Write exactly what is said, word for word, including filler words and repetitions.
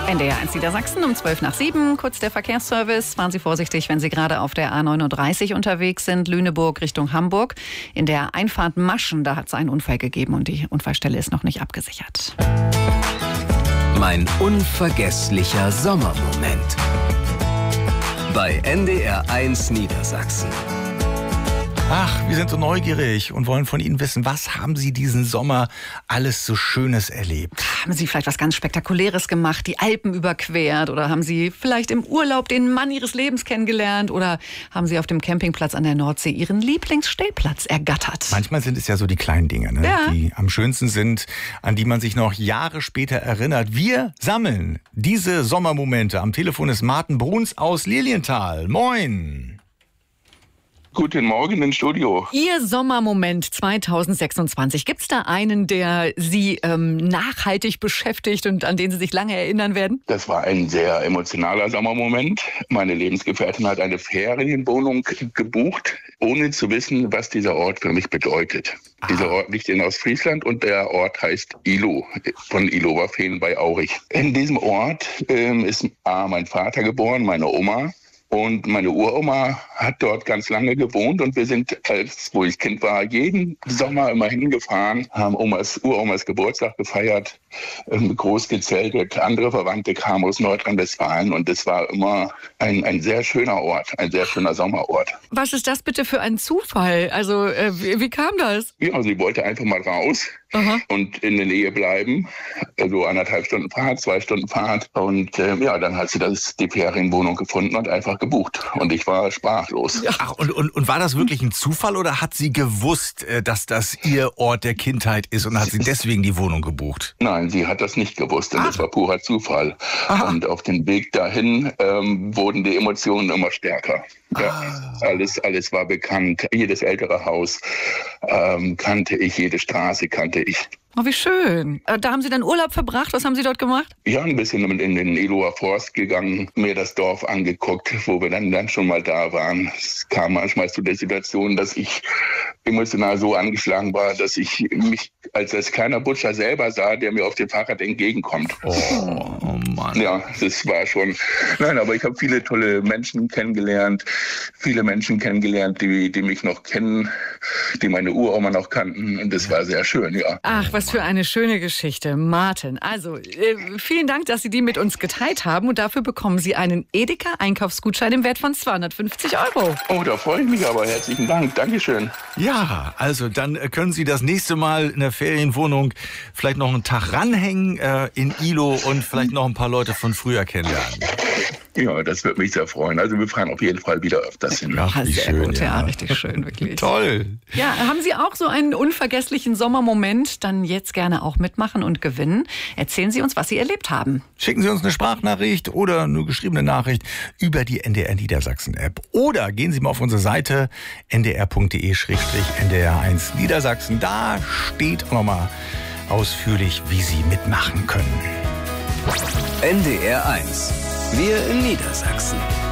N D R eins Niedersachsen um zwölf nach sieben, kurz der Verkehrsservice. Fahren Sie vorsichtig, wenn Sie gerade auf der A neununddreißig unterwegs sind, Lüneburg Richtung Hamburg. In der Einfahrt Maschen, da hat es einen Unfall gegeben und die Unfallstelle ist noch nicht abgesichert. Mein unvergesslicher Sommermoment bei N D R eins Niedersachsen. Ach, wir sind so neugierig und wollen von Ihnen wissen, was haben Sie diesen Sommer alles so Schönes erlebt? Haben Sie vielleicht was ganz Spektakuläres gemacht, die Alpen überquert, oder haben Sie vielleicht im Urlaub den Mann Ihres Lebens kennengelernt, oder haben Sie auf dem Campingplatz an der Nordsee Ihren Lieblingsstellplatz ergattert? Manchmal sind es ja so die kleinen Dinge, ne? Ja. Die am schönsten sind, an die man sich noch Jahre später erinnert. Wir sammeln diese Sommermomente. Am Telefon ist Martin Bruns aus Lilienthal. Moin! Guten Morgen ins Studio. Ihr Sommermoment zweitausendsechsundzwanzig, gibt es da einen, der Sie ähm, nachhaltig beschäftigt und an den Sie sich lange erinnern werden? Das war ein sehr emotionaler Sommermoment. Meine Lebensgefährtin hat eine Ferienwohnung gebucht, ohne zu wissen, was dieser Ort für mich bedeutet. Ah. Dieser Ort liegt in Ostfriesland und der Ort heißt Ilo, von Ilowerfehlen bei Aurich. In diesem Ort ähm, ist ah, mein Vater geboren, meine Oma. Und meine Uroma hat dort ganz lange gewohnt und wir sind, als wo ich Kind war, jeden Sommer immer hingefahren, haben Omas, Uromas Geburtstag gefeiert, groß gezeltet. Andere Verwandte kamen aus Nordrhein-Westfalen und es war immer ein, ein sehr schöner Ort, ein sehr schöner Sommerort. Was ist das bitte für ein Zufall? Also äh, wie, wie kam das? Ja, sie wollte einfach mal raus. Aha. Und in der Nähe bleiben, also anderthalb Stunden Fahrt, zwei Stunden Fahrt. Und äh, ja, dann hat sie das, die Ferienwohnung gefunden und einfach gebucht. Und ich war sprachlos. Ja. Ach, und, und, und war das wirklich ein Zufall oder hat sie gewusst, dass das ihr Ort der Kindheit ist und hat sie deswegen die Wohnung gebucht? Nein, sie hat das nicht gewusst, denn Ach. das war purer Zufall. Aha. Und auf dem Weg dahin ähm, wurden die Emotionen immer stärker. Ja, ah. alles, alles war bekannt. Jedes ältere Haus ähm, kannte ich, jede Straße kannte ich. Oh, wie schön. Da haben Sie dann Urlaub verbracht. Was haben Sie dort gemacht? Ja, ein bisschen in den Iloer Forst gegangen, mir das Dorf angeguckt, wo wir dann, dann schon mal da waren. Es kam manchmal zu der Situation, dass ich emotional so angeschlagen war, dass ich mich als, als kleiner Butcher selber sah, der mir auf dem Fahrrad entgegenkommt. Oh, oh Mann. Ja, das war schon... Nein, aber ich habe viele tolle Menschen kennengelernt, viele Menschen kennengelernt, die, die mich noch kennen, die meine Uroma noch kannten und das war sehr schön, ja. Ach, was für eine schöne Geschichte, Martin. Also, äh, vielen Dank, dass Sie die mit uns geteilt haben und dafür bekommen Sie einen Edeka-Einkaufsgutschein im Wert von zweihundertfünfzig Euro. Oh, da freue ich mich aber. Herzlichen Dank. Dankeschön. Ja, also dann können Sie das nächste Mal in der Ferienwohnung vielleicht noch einen Tag ranhängen äh, in Ilo und vielleicht noch ein paar Leute von früher kennenlernen. Ja, das würde mich sehr freuen. Also wir fahren auf jeden Fall wieder öfters hin. Ach, wie sehr schön, gut, ja. ja. Richtig schön, wirklich. Toll. Ja, haben Sie auch so einen unvergesslichen Sommermoment? Dann jetzt gerne auch mitmachen und gewinnen. Erzählen Sie uns, was Sie erlebt haben. Schicken Sie uns eine Sprachnachricht oder eine geschriebene Nachricht über die N D R Niedersachsen App. Oder gehen Sie mal auf unsere Seite n d r punkt d e slash n d r eins Niedersachsen. Da steht auch nochmal ausführlich, wie Sie mitmachen können. N D R eins. Wir in Niedersachsen.